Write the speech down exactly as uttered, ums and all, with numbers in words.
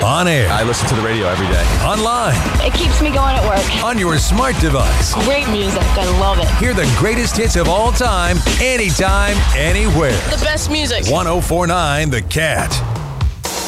On air. I listen to the radio every day. Online. It keeps me going at work. On your smart device. Great music. I love it. Hear the greatest hits of all time, anytime, anywhere. The best music. one oh four point nine The Cat.